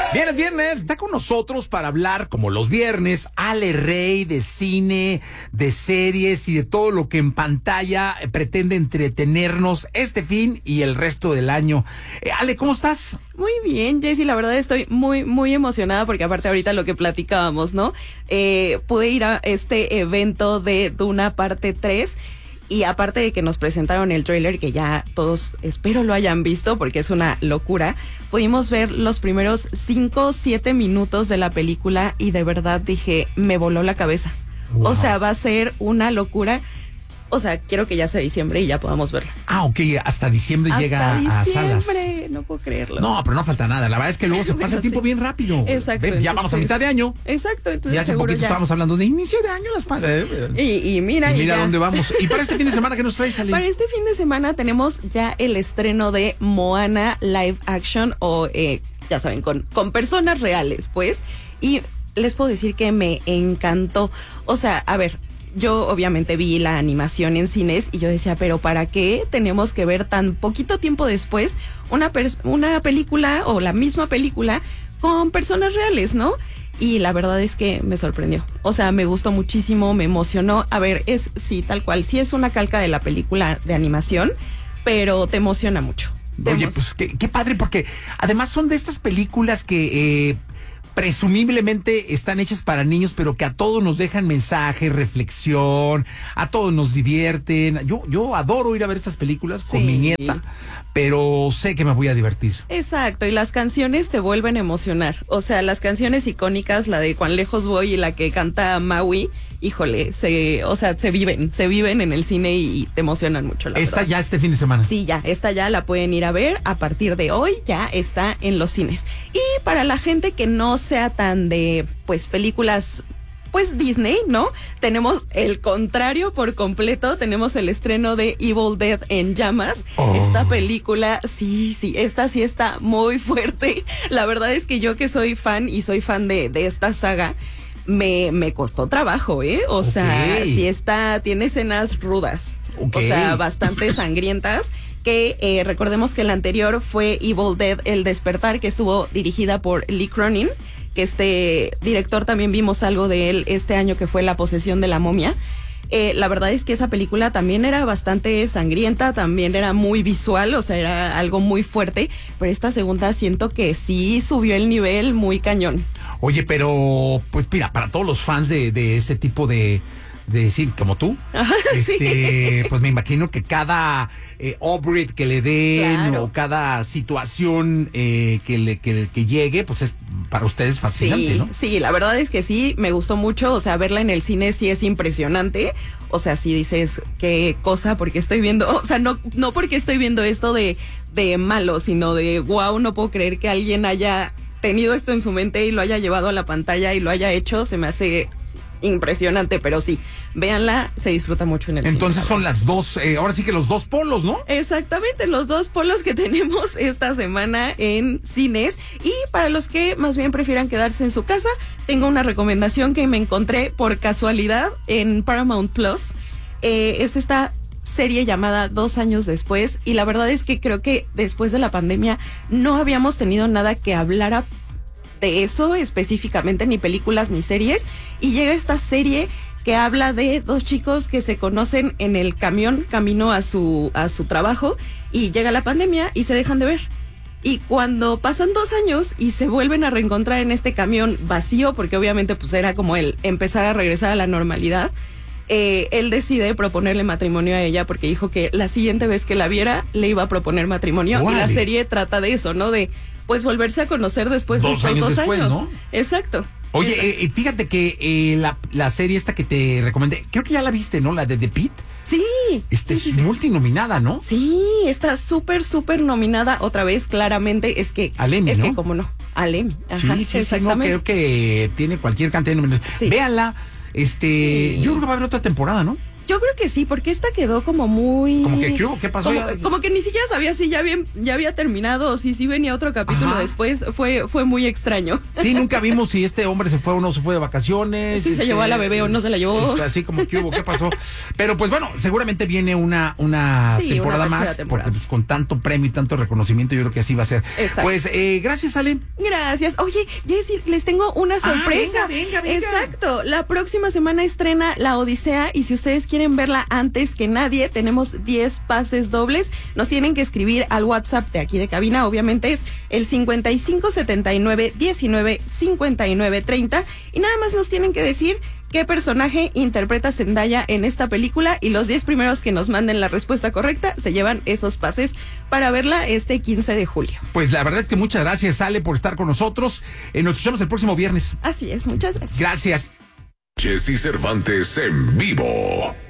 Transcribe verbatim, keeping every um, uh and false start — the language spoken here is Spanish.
Viernes, viernes, está con nosotros para hablar, como los viernes, Ale Rey, de cine, de series y de todo lo que en pantalla pretende entretenernos este fin y el resto del año. Eh, Ale, ¿cómo estás? Muy bien, Jessy, la verdad estoy muy, muy emocionada porque aparte ahorita lo que platicábamos, ¿no? Eh, pude ir a este evento de Duna parte tres. Y aparte de que nos presentaron el tráiler, que ya todos espero lo hayan visto porque es una locura, pudimos ver los primeros cinco o siete minutos de la película y de verdad dije, me voló la cabeza. Wow. O sea, va a ser una locura. O sea, quiero que ya sea diciembre y ya podamos verla. Ah, ok, hasta diciembre hasta llega diciembre, a salas. No puedo creerlo. No, pero no falta nada. La verdad es que luego se Bueno, pasa el tiempo sí. bien rápido. Exacto. Ven, ya entonces, vamos a mitad de año. Exacto, entonces Ya hace seguro poquito ya. estábamos hablando de inicio de año. Las pa- Y, y mira, y mira y ya. dónde vamos. Y para este fin de semana, ¿qué nos traes, Ale? Para este fin de semana tenemos ya el estreno de Moana Live Action, o eh, ya saben, con, con personas reales, pues. Y les puedo decir que me encantó. O sea, a ver, yo obviamente vi la animación en cines y yo decía, pero ¿para qué tenemos que ver tan poquito tiempo después una, pers- una película o la misma película con personas reales, ¿no? Y la verdad es que me sorprendió. O sea, me gustó muchísimo, me emocionó. A ver, es, sí, tal cual, sí es una calca de la película de animación, pero te emociona mucho. Te Oye, emo- pues qué, qué padre, porque además son de estas películas que eh, presumiblemente están hechas para niños, pero que a todos nos dejan mensaje, reflexión, a todos nos divierten. Yo, yo adoro ir a ver estas películas con Sí. mi nieta, pero sé que me voy a divertir. Exacto, y las canciones te vuelven a emocionar. O sea, las canciones icónicas, la de Cuán lejos voy y la que canta Maui, híjole, se, o sea, se viven, se viven en el cine y te emocionan mucho, la Esta verdad. ya este fin de semana. Sí, ya, esta ya la pueden ir a ver a partir de hoy, ya está en los cines. Y para la gente que no sea tan de, pues, películas, pues, Disney, ¿no? Tenemos el contrario por completo, tenemos el estreno de Evil Dead en llamas. Oh. Esta película, sí, sí, esta sí está muy fuerte. La verdad es que yo que soy fan y soy fan de, de esta saga, me, me costó trabajo, ¿eh? O sea, Ok. sí está, tiene escenas rudas. Ok. O sea, bastante sangrientas, que eh, recordemos que el anterior fue Evil Dead, El Despertar, que estuvo dirigida por Lee Cronin, que este director también vimos algo de él este año, que fue La posesión de la momia. Eh, la verdad es que esa película también era bastante sangrienta, también era muy visual, o sea, era algo muy fuerte, pero esta segunda siento que sí subió el nivel muy cañón. Oye, pero, pues mira, para todos los fans de, de ese tipo de, de decir, como tú, Ajá, este, pues me imagino que cada eh, upgrade que le den, Claro. o cada situación eh, que le que, que llegue, pues es para ustedes fascinante, Sí, ¿no? sí, la verdad es que sí, me gustó mucho, o sea, verla en el cine sí es impresionante, o sea, sí dices, qué cosa, porque estoy viendo, o sea, no, no porque estoy viendo esto de, de malo, sino de wow, no puedo creer que alguien haya tenido esto en su mente y lo haya llevado a la pantalla y lo haya hecho, se me hace impresionante, pero sí, véanla, se disfruta mucho en el Entonces cine. son las dos, eh, ahora sí que los dos polos, ¿no? Exactamente, los dos polos que tenemos esta semana en cines. Y para los que más bien prefieran quedarse en su casa, tengo una recomendación que me encontré por casualidad en Paramount Plus. Eh, es esta serie llamada Dos años después, y la verdad es que creo que después de la pandemia no habíamos tenido nada que hablara de eso específicamente, ni películas ni series, y llega esta serie que habla de dos chicos que se conocen en el camión camino a su a su trabajo, y llega la pandemia y se dejan de ver. Y cuando pasan dos años y se vuelven a reencontrar en este camión vacío, porque obviamente pues era como el empezar a regresar a la normalidad, eh, él decide proponerle matrimonio a ella porque dijo que la siguiente vez que la viera le iba a proponer matrimonio. ¡Órale! Y la serie trata de eso, ¿no? De pues volverse a conocer después Dos de estos años dos después, años. ¿no? Exacto. Oye, Exacto. eh, fíjate que eh, la, la serie esta que te recomendé, creo que ya la viste, ¿no? La de The Pitt. Sí. Este sí, sí, es sí. multinominada, ¿no? Sí, está súper, súper nominada otra vez, claramente. Es que, Al Emmy, es ¿no? que como no, al Emmy. Ajá, Sí, sí, sí, no, exactamente. creo que tiene cualquier cantidad de nominaciones. Sí. Véanla, este, Sí. yo creo que va a haber otra temporada, ¿no? Yo creo que sí, porque esta quedó como muy... ¿Como que qué hubo? ¿Qué pasó? Como, como que ni siquiera sabía si ya, bien, ya había terminado o si sí venía otro capítulo Ajá. después. Fue, fue muy extraño. Sí, nunca vimos si este hombre se fue o no se fue de vacaciones. Si este, se llevó a la bebé o no se la llevó. Es así como que hubo, ¿qué pasó? Pero pues bueno, seguramente viene una, una Sí, temporada una más, tercera temporada. porque pues con tanto premio y tanto reconocimiento yo creo que así va a ser. Exacto. Pues eh, gracias, Ale. Gracias. Oye, Jessy, les tengo una sorpresa. Ah, venga, venga, venga. Exacto. La próxima semana estrena La Odisea y si ustedes quieren verla antes que nadie, tenemos diez pases dobles. Nos tienen que escribir al WhatsApp de aquí de cabina. Obviamente es el cincuenta y cinco setenta y nueve diecinueve cincuenta y nueve treinta y nada más nos tienen que decir qué personaje interpreta Zendaya en esta película y los diez primeros que nos manden la respuesta correcta se llevan esos pases para verla este quince de julio. Pues la verdad es que muchas gracias, Ale, por estar con nosotros. Eh, nos escuchamos el próximo viernes. Así es, muchas gracias. Gracias. Jessy Cervantes en vivo.